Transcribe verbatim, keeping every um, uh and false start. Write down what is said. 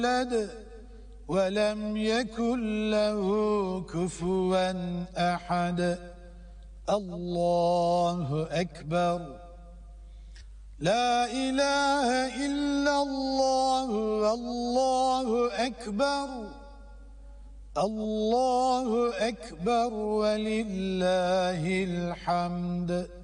ولد ولم يكن له كفوا أحد. الله أكبر. لا إله إلا الله والله أكبر. الله أكبر ولله الحمد.